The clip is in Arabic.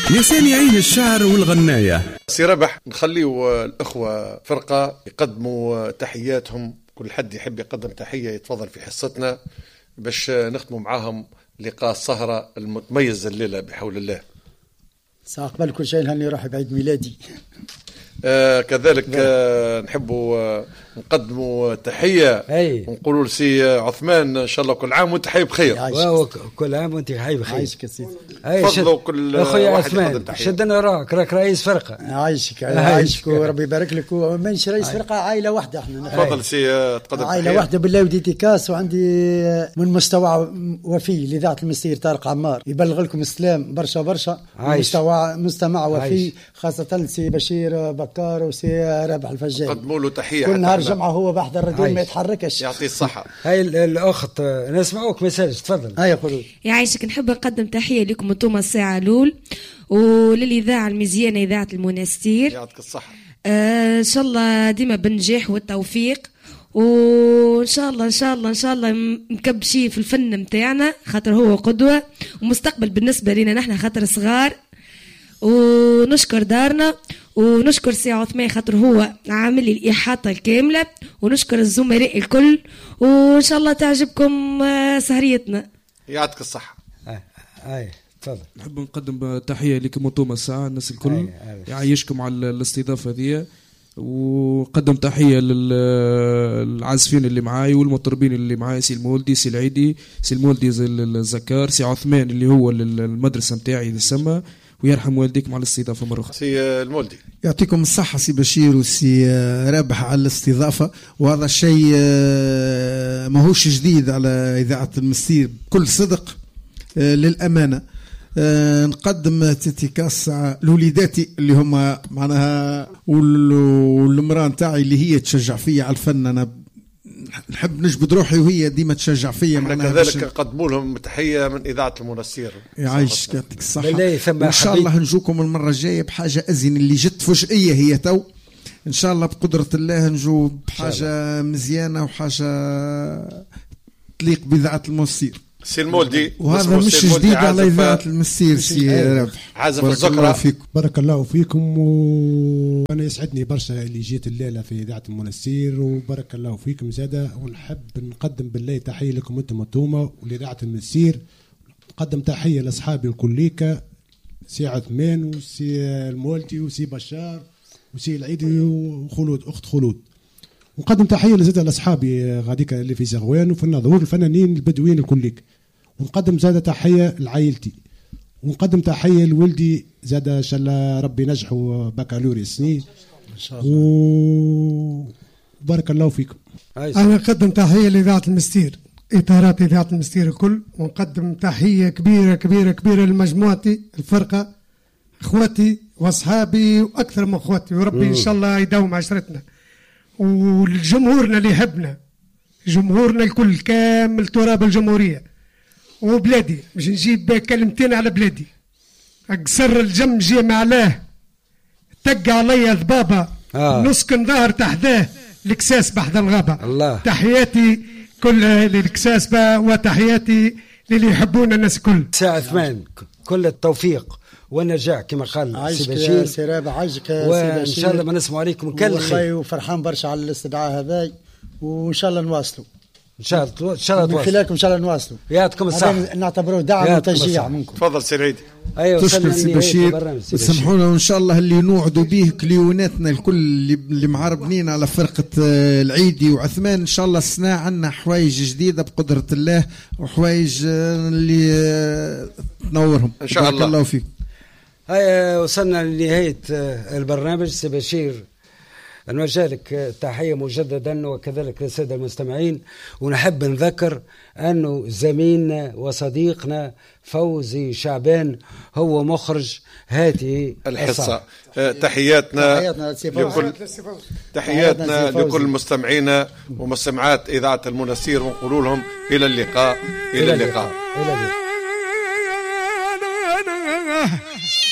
يا سامي عين الشعر والغناية. سي ربح، نخليو الأخوة فرقة يقدموا تحياتهم، كل حد يحب يقدم تحية يتفضل في حصتنا باش نختموا معاهم لقاء السهرة المتميز الليلة بحول الله. سأقبل كل شيء هني روحي بعيد ميلادي. كذلك نحبوا نقدموا تحية ونقولوا لسي عثمان إن شاء الله كل عام وانت حي بخير. كل عام وانت حي بخير. عايشك يا سيدي. تفضلوا كل أخويا عثمان، شدنا راك رئيس فرقة. عايشك وربي يبارك لك. ومنش رئيس فرقة، عائلة واحدة احنا. تفضل سي تقدم عائلة واحدة بالله وديتيكاس. وعندي من مستوى وفي لإذاعة المستير طارق عمار يبلغ لكم السلام برشا برشا. مستمع وفي خاصة سي بشير بكار وسي رابح الفجاج. قدموا له تحية. كل نهار جمعة هو بحضر الراديو ما يتحركش. يعطيه الصحة. هاي الأخت نسمعوك مساج، تفضل. هاي قولوا. يعيشك. نحب نقدم تحية لكم انتم الساعة الأول وللإذاعة المزيانة إذاعة المنستير. يعطيك الصحة. إن شاء الله ديما بالنجاح والتوفيق، وإن شاء الله إن شاء الله إن شاء الله مكبشين في الفن متاعنا خاطر هو قدوة ومستقبل بالنسبة لنا نحن خاطر صغار. ونشكر دارنا ونشكر سي عثمان خاطر هو عامل لي الإحاطة الكاملة، ونشكر الزملاء الكل، وإن شاء الله تعجبكم سهريتنا. يعطيك الصحة. تفضل. نحب نقدم تحية لكم انتم الساعة الناس الكل، يعيشكم على الاستضافة ذي، وقدم تحية للعازفين اللي معاي والمطربين اللي معاي، سي المولدي سي العيدي سي المولدي الزكار سي عثمان اللي هو المدرسة متاعي يسمى، ويرحم والديكم على الاستضافة مرة أخرى. سي المولدي يعطيكم الصحة سي بشير وسي رابح على الاستضافة، وهذا الشيء ماهوش جديد على إذاعة المستير بكل صدق. للأمانة نقدم تيتيكاس لوليداتي اللي هما معناها والمرأة تاعي اللي هي تشجع فيا على الفن. أنا نحب نجبد روحي وهي ديما تشجع فيا. كذلك نقدموا لهم تحية من إذاعة المنستير. يعيشك يعطيك الصحة. وإن شاء الله نجوكم المرة الجاية بحاجة أزين اللي جت فجئية هي تو. إن شاء الله بقدرة الله نجو بحاجة مزيانة وحاجة تليق بإذاعة المنستير. سي المولدي، وهذا مش جديد على إذاعة المستير سي رابح. عازف الذكرى. بارك الله فيكم، وأنا يسعدني برشا اللي جيت الليلة في إذاعة المنستير، وبارك الله فيكم زادة. ونحب نقدم بالله تحية لكم أنتم التومة ولإذاعة المنستير. نقدم تحية لأصحابي الكليكا، سي عثمان وسي المولدي وسي بشار وسي العيدي وخلود أخت خلود. ونقدم تحية لزادة لأصحابي غاديك اللي في زغوان وفي الناظور الفنانين البدويين الكليك. ونقدم زادة تحية لعائلتي، ونقدم تحية لولدي زادة إن شاء الله ربي نجحوا بكالوريا سنين إن شاء الله. وبارك الله فيكم. أنا أقدم تحية لإذاعة المستير، إطارات إذاعة المستير الكل. ونقدم تحية كبيرة كبيرة كبيرة لمجموعتي الفرقة، أخواتي وأصحابي وأكثر من أخواتي، وربي إن شاء الله يداوم عشرتنا. والجمهورنا اللي يحبنا، جمهورنا الكل كامل تراب الجمهورية وبلادي. مش نجيب كلمتين على بلادي. أقصر الجم جي معلاه، تق علي ذبابة نسكن ظهر تحذاه، الكساس بحذ الغابة. الله. تحياتي كل للكساس وتحياتي للي يحبون الناس كل. سي عثمان كل التوفيق والنجاح كما قال سي بشير. سي رابح عايشك وإن شاء الله ما نسمع عليكم كل خير. والله وفرحان برشا على الاستدعاء هذا، وإن شاء الله نواصلوا. إن شاء الله تواصلوا من خلالكم إن شاء الله نواصلوا. يعطيكم الصحة. نعتبروه دعم وتشجيع منكم. تفضل سي العيدي. أيوة تشكر سي بشير. سمحونا وإن شاء الله اللي نوعدوا به كليوناتنا الكل اللي معربنين على فرقة العيدي وعثمان. إن شاء الله السنة عنا حوايج جديدة بقدرة الله، وحوايج اللي تنورهم إن شاء الله. الله فيكم. هيا وصلنا لنهاية البرنامج. سي بشير نوجه لك تحية مجددا وكذلك للسادة المستمعين. ونحب نذكر أنه زميلنا وصديقنا فوزي شعبان هو مخرج هذه الحصة. تحياتنا لكل مستمعينا ومستمعات إذاعة المنستير، ونقول لهم إلى اللقاء. إلى اللقاء.